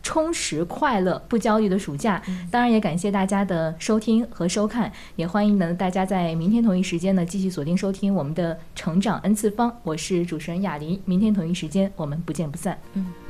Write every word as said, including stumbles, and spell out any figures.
充实、快乐、不焦虑的暑假。当然也感谢大家的收听和收看，也欢迎呢大家在明天同一时间呢继续锁定收听我们的成长 N 次方。我是主持人雅琳，明天同一时间我们不见不散。 嗯。